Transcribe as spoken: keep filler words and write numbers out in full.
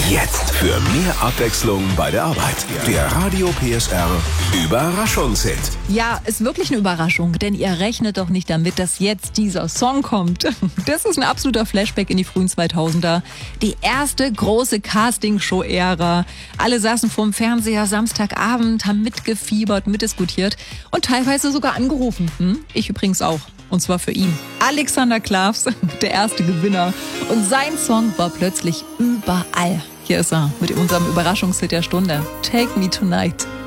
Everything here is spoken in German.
Jetzt für mehr Abwechslung bei der Arbeit. Der Radio P S R Überraschungshit. Ja, ist wirklich eine Überraschung, denn ihr rechnet doch nicht damit, dass jetzt dieser Song kommt. Das ist ein absoluter Flashback in die frühen zweitausender. Die erste große Castingshow-Ära. Alle saßen vorm Fernseher Samstagabend, haben mitgefiebert, mitdiskutiert und teilweise sogar angerufen. Hm? Ich übrigens auch. Und zwar für ihn. Alexander Klavs, der erste Gewinner. Und sein Song war plötzlich überall. Hier ist er mit unserem Überraschungshit der Stunde. Take Me Tonight.